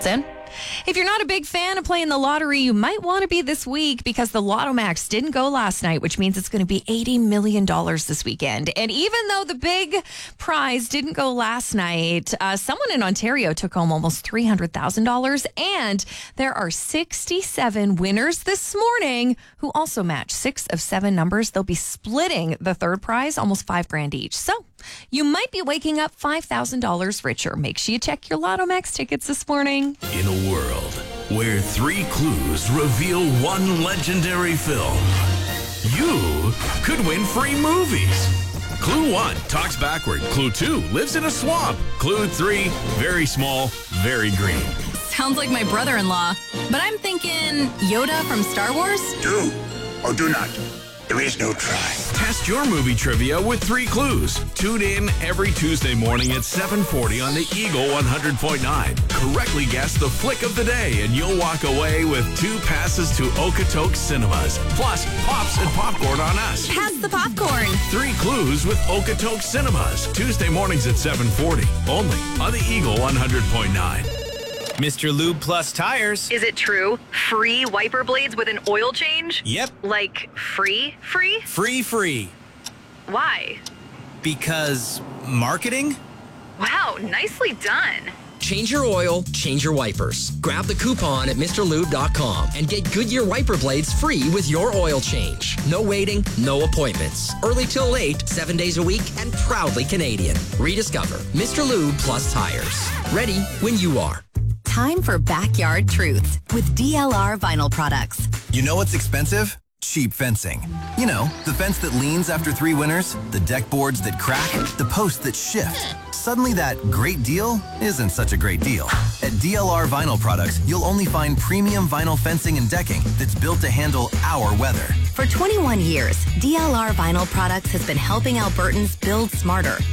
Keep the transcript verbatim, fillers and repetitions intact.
That's in. If you're not a big fan of playing the lottery, you might want to be this week because the Lotto Max didn't go last night, which means it's going to be eighty million dollars this weekend. And even though the big prize didn't go last night, uh, someone in Ontario took home almost three hundred thousand dollars. And there are sixty-seven winners this morning who also match six of seven numbers. They'll be splitting the third prize, almost five grand each. So you might be waking up five thousand dollars richer. Make sure you check your Lotto Max tickets this morning. In a world where three clues reveal one legendary film, you could win free movies. Clue one talks backward. Clue two lives in a swamp. Clue three, very small, very green. Sounds like my brother-in-law. But I'm thinking Yoda from Star Wars? Do or do not. There is no try. Test your movie trivia with three clues. Tune in every Tuesday morning at seven forty on the Eagle one hundred point nine. Correctly guess the flick of the day and you'll walk away with two passes to Okotoks Cinemas. Plus, pops and popcorn on us. Pass the popcorn. Three clues with Okotoks Cinemas. Tuesday mornings at seven forty. Only on the Eagle one hundred point nine. Mister Lube Plus Tires. Is it true? Free wiper blades with an oil change? Yep. Like free, free? Free, free. Why? Because marketing? Wow, nicely done. Change your oil, change your wipers. Grab the coupon at Mr Lube dot com and get Goodyear wiper blades free with your oil change. No waiting, no appointments. Early till late, seven days a week, and proudly Canadian. Rediscover Mister Lube Plus Tires. Ready when you are. Time for Backyard Truths with D L R Vinyl Products. You know what's expensive? Cheap fencing. You know, the fence that leans after three winters, the deck boards that crack, the posts that shift. Suddenly that great deal isn't such a great deal. At D L R Vinyl Products, you'll only find premium vinyl fencing and decking that's built to handle our weather. For twenty-one years, D L R Vinyl Products has been helping Albertans build smarter,